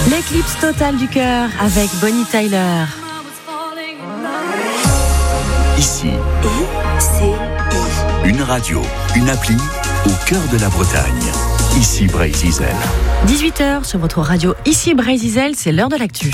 L'éclipse totale du cœur avec Bonnie Tyler. Ici, une radio, une appli au cœur de la Bretagne. Ici Brésil. 18h sur votre radio Ici Brésil, c'est l'heure de l'actu.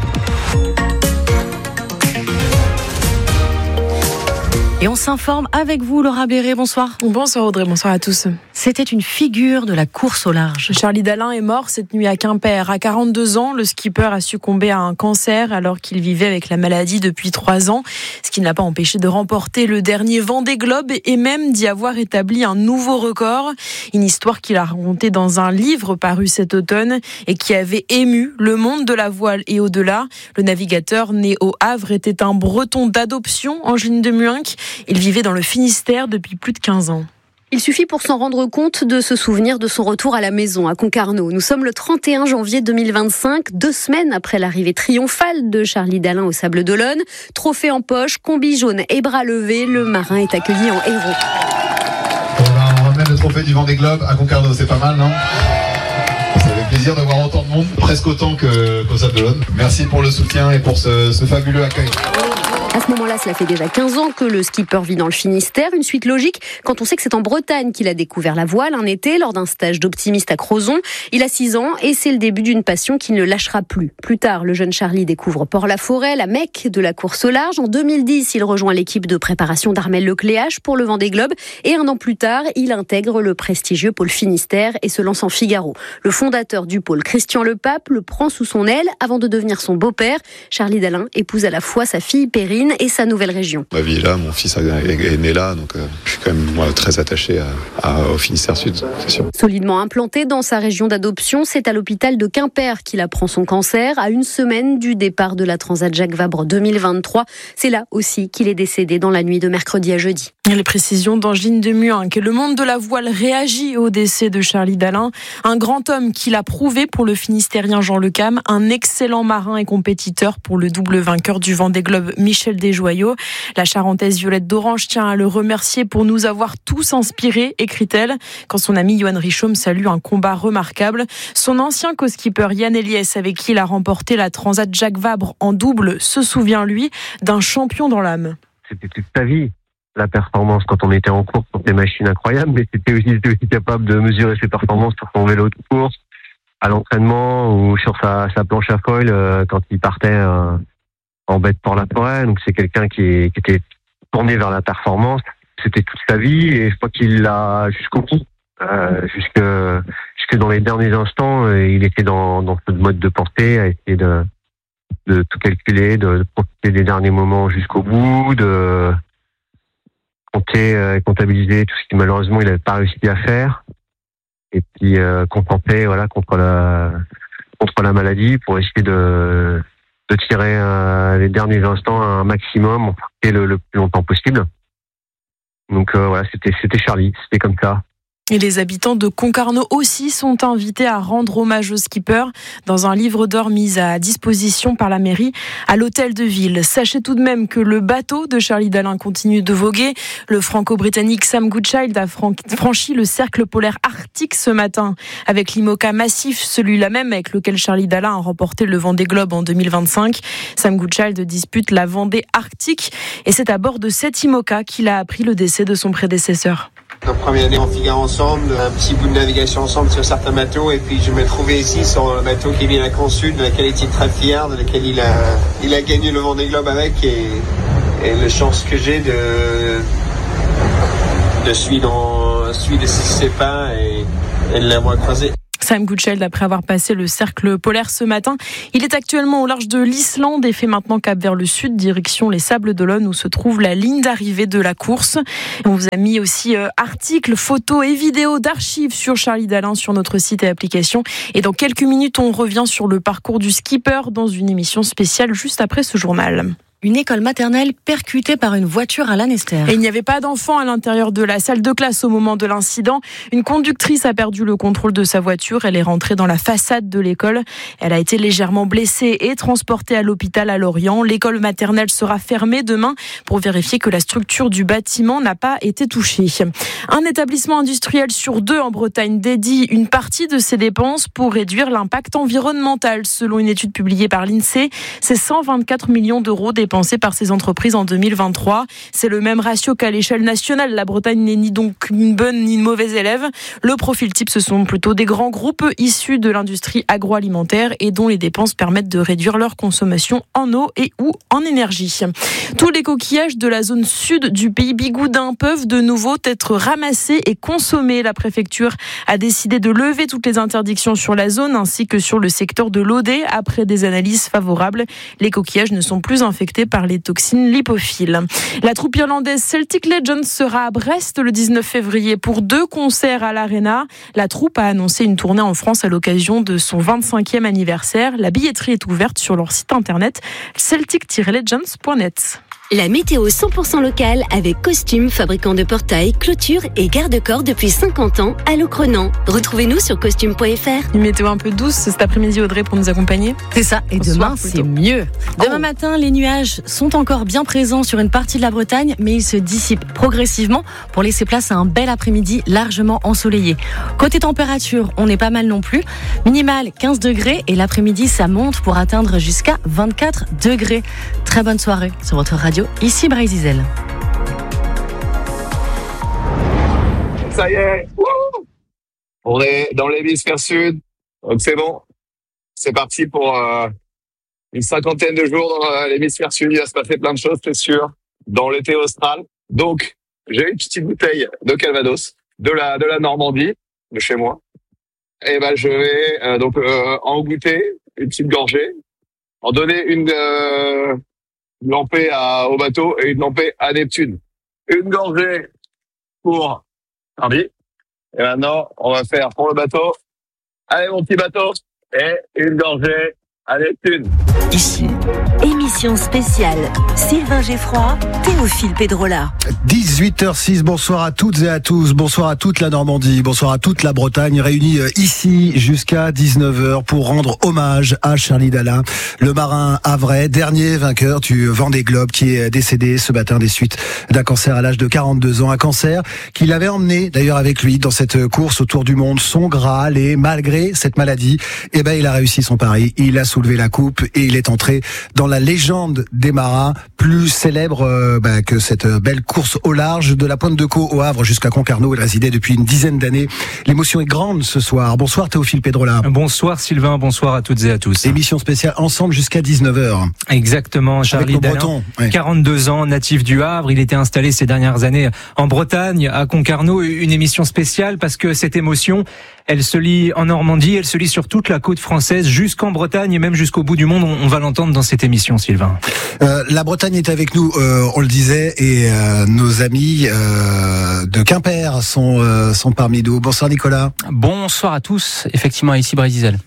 Et on s'informe avec vous, Laura Béré, bonsoir. Bonsoir Audrey, bonsoir à tous. C'était une figure de la course au large. Charlie Dalin est mort cette nuit à Quimper. À 42 ans, le skipper a succombé à un cancer alors qu'il vivait avec la maladie depuis 3 ans. Ce qui ne l'a pas empêché de remporter le dernier Vendée Globe et même d'y avoir établi un nouveau record. Une histoire qu'il a racontée dans un livre paru cet automne et qui avait ému le monde de la voile et au-delà. Le navigateur né au Havre était un breton d'adoption, Angeline de Muinck. Il vivait dans le Finistère depuis plus de 15 ans. Il suffit pour s'en rendre compte de se souvenir de son retour à la maison, à Concarneau. Nous sommes le 31 janvier 2025, 2 semaines après l'arrivée triomphale de Charlie Dalin au Sables d'Olonne. Trophée en poche, combi jaune et bras levés, le marin est accueilli en héros. On ramène le trophée du Vendée Globe à Concarneau, c'est pas mal, non ? Ça fait plaisir de voir autant de monde, presque autant qu'au Sables d'Olonne. Merci pour le soutien et pour ce fabuleux accueil. À ce moment-là, cela fait déjà 15 ans que le skipper vit dans le Finistère. Une suite logique quand on sait que c'est en Bretagne qu'il a découvert la voile un été lors d'un stage d'optimiste à Crozon. Il a 6 ans et c'est le début d'une passion qu'il ne lâchera plus. Plus tard, le jeune Charlie découvre Port-la-Forêt, la Mecque de la course au large. En 2010, il rejoint l'équipe de préparation d'Armel Lecléache pour le Vendée Globe. Et 1 an plus tard, il intègre le prestigieux pôle Finistère et se lance en Figaro. Le fondateur du pôle, Christian Lepape, le prend sous son aile avant de devenir son beau-père. Charlie Dalin épouse à la fois sa fille Perrine et sa nouvelle région. Ma vie est là, mon fils est né là, donc je suis quand même très attaché au Finistère Sud, c'est sûr. Solidement implanté dans sa région d'adoption, c'est à l'hôpital de Quimper qu'il apprend son cancer, à 1 semaine du départ de la Transat Jacques Vabre 2023. C'est là aussi qu'il est décédé dans la nuit de mercredi à jeudi. Les précisions d'Angeline de Muinck. Le monde de la voile réagit au décès de Charlie Dalin. Un grand homme qui l'a prouvé pour le Finistérien Jean Le Cam, un excellent marin et compétiteur pour le double vainqueur du Vendée Globe Michel Desjoyaux. La Charentaise Violette d'Orange tient à le remercier pour nous avoir tous inspirés, écrit-elle, quand son ami Yoann Richomme salue un combat remarquable. Son ancien co-skipper Yann Eliès, avec qui il a remporté la Transat Jacques Vabre en double, se souvient, lui, d'un champion dans l'âme. C'était toute sa vie. La performance quand on était en course sur des machines incroyables, mais c'était aussi capable de mesurer ses performances sur son vélo de course, à l'entraînement ou sur sa planche à foil quand il partait en baie de Port-la-Forêt. Donc c'est quelqu'un qui était tourné vers la performance. C'était toute sa vie et je crois qu'il l'a jusqu'au bout. Jusque dans les derniers instants, il était dans ce mode de pensée, à essayer de tout calculer, de profiter des derniers moments jusqu'au bout, de compter, comptabiliser tout ce qui malheureusement il n'avait pas réussi à faire, et puis concentrer contre la maladie pour essayer de tirer les derniers instants à un maximum, et le plus longtemps possible. Donc c'était Charlie, c'était comme ça. Et les habitants de Concarneau aussi sont invités à rendre hommage au skipper dans un livre d'or mis à disposition par la mairie à l'hôtel de ville. Sachez tout de même que le bateau de Charlie Dalin continue de voguer. Le franco-britannique Sam Goodchild a franchi le cercle polaire arctique ce matin avec l'IMOCA massif, celui-là même avec lequel Charlie Dalin a remporté le Vendée Globe en 2025. Sam Goodchild dispute la Vendée Arctique et c'est à bord de cet IMOCA qu'il a appris le décès de son prédécesseur. Notre première année en Figaro ensemble, un petit bout de navigation ensemble sur certains bateaux, et puis je me trouvais ici sur un bateau qui est bien à Consul, de laquelle il est très fier, de laquelle il a gagné le Vendée Globe avec, et la chance que j'ai de suivre ses pas et de l'avoir croisé. Sam Goodchild, après avoir passé le cercle polaire ce matin, il est actuellement au large de l'Islande et fait maintenant cap vers le sud, direction les Sables d'Olonne, où se trouve la ligne d'arrivée de la course. On vous a mis aussi articles, photos et vidéos d'archives sur Charlie Dalin sur notre site et application. Et dans quelques minutes, on revient sur le parcours du skipper dans une émission spéciale juste après ce journal. une école maternelle percutée par une voiture à Lanester. Et il n'y avait pas d'enfants à l'intérieur de la salle de classe au moment de l'incident. Une conductrice a perdu le contrôle de sa voiture. Elle est rentrée dans la façade de l'école. Elle a été légèrement blessée et transportée à l'hôpital à Lorient. L'école maternelle sera fermée demain pour vérifier que la structure du bâtiment n'a pas été touchée. Un établissement industriel sur 2 en Bretagne dédie une partie de ses dépenses pour réduire l'impact environnemental. Selon une étude publiée par l'INSEE, c'est 124 millions d'euros dépensés par ces entreprises en 2023. C'est le même ratio qu'à l'échelle nationale. La Bretagne n'est ni donc une bonne ni une mauvaise élève. Le profil type, ce sont plutôt des grands groupes issus de l'industrie agroalimentaire et dont les dépenses permettent de réduire leur consommation en eau et ou en énergie. Tous les coquillages de la zone sud du pays bigoudin peuvent de nouveau être ramassés et consommés. La préfecture a décidé de lever toutes les interdictions sur la zone ainsi que sur le secteur de l'Audet. Après des analyses favorables, les coquillages ne sont plus infectés par les toxines lipophiles. La troupe irlandaise Celtic Legends sera à Brest le 19 février pour 2 concerts à l'Arena. La troupe a annoncé une tournée en France à l'occasion de son 25e anniversaire. La billetterie est ouverte sur leur site internet celtic-legends.net. La météo 100% locale avec Costume, fabricant de portails, clôtures et garde-corps depuis 50 ans à Locronan. Retrouvez-nous sur costume.fr. Une météo un peu douce cet après-midi, Audrey, pour nous accompagner. C'est ça, et demain c'est mieux. Demain matin, les nuages sont encore bien présents sur une partie de la Bretagne, mais ils se dissipent progressivement pour laisser place à un bel après-midi largement ensoleillé. Côté température, on est pas mal non plus. Minimal 15 degrés et l'après-midi ça monte pour atteindre jusqu'à 24 degrés. Très bonne soirée sur votre radio. Ici Bray-Zizel. Ça y est, on est dans l'hémisphère sud, donc c'est bon. C'est parti pour une 50aine de jours dans l'hémisphère sud. Il va se passer plein de choses, c'est sûr, dans l'été austral. Donc, j'ai une petite bouteille de Calvados, de la Normandie, de chez moi. Et ben, je vais en goûter une petite gorgée, en donner une lampée au bateau et une lampée à Neptune. Une gorgée pour Hardy. Et maintenant, on va faire pour le bateau. Allez, mon petit bateau. Et une gorgée à Neptune. Ici. Émission spéciale Sylvain Geffroy, Théophile Pedrola. 18h06, bonsoir à toutes et à tous, bonsoir à toute la Normandie, bonsoir à toute la Bretagne, réunis ici jusqu'à 19h pour rendre hommage à Charlie Dalin, le marin havrais, dernier vainqueur du Vendée Globe qui est décédé ce matin des suites d'un cancer à l'âge de 42 ans, un cancer qu'il avait emmené d'ailleurs avec lui dans cette course autour du monde, son Graal, et malgré cette maladie, il a réussi son pari, il a soulevé la coupe et il est entré dans la légende des marins, plus célèbre que cette belle course au large de la Pointe de Caux au Havre jusqu'à Concarneau. Il résidait depuis une dizaine d'années. L'émotion est grande ce soir. Bonsoir Théophile Pedrola. Bonsoir Sylvain, bonsoir à toutes et à tous. Émission spéciale ensemble jusqu'à 19h. Exactement, Charlie Dalin, 42 ans, natif du Havre. Il était installé ces dernières années en Bretagne, à Concarneau. Une émission spéciale parce que cette émotion, elle se lit en Normandie, elle se lit sur toute la côte française, jusqu'en Bretagne et même jusqu'au bout du monde. On va l'entendre dans cette émission, Sylvain. La Bretagne est avec nous, on le disait, et nos amis de Quimper sont parmi nous. Bonsoir Nicolas. Bonsoir à tous, effectivement ici Bray-Zizel.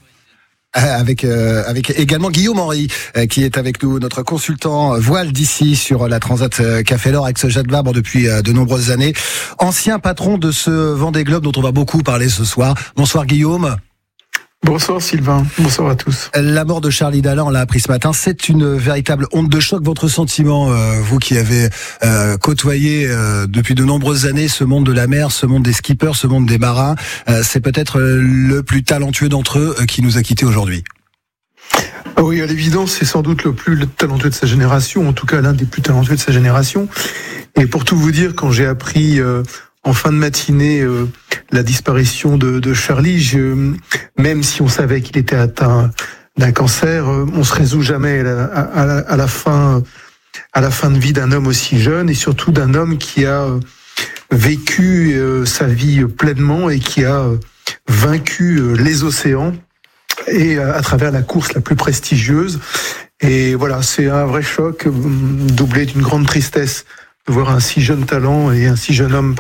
Avec également Guillaume Henry qui est avec nous, notre consultant voile d'ici sur la Transat Café L'Or, ex-Jacques Vabre depuis de nombreuses années, ancien patron de ce Vendée Globe dont on va beaucoup parler ce soir. Bonsoir Guillaume. Bonsoir Sylvain, bonsoir à tous. La mort de Charlie Dalin, on l'a appris ce matin, c'est une véritable onde de choc. Votre sentiment, vous qui avez côtoyé depuis de nombreuses années ce monde de la mer, ce monde des skippers, ce monde des marins, c'est peut-être le plus talentueux d'entre eux qui nous a quittés aujourd'hui. Oui, à l'évidence, c'est sans doute le plus talentueux de sa génération, en tout cas l'un des plus talentueux de sa génération. Et pour tout vous dire, quand j'ai appris en fin de matinée la disparition de Charlie, même si on savait qu'il était atteint d'un cancer, on se résout jamais à la fin de vie d'un homme aussi jeune, et surtout d'un homme qui a vécu sa vie pleinement et qui a vaincu les océans et à travers la course la plus prestigieuse. Et voilà, c'est un vrai choc, doublé d'une grande tristesse de voir un si jeune talent et un si jeune homme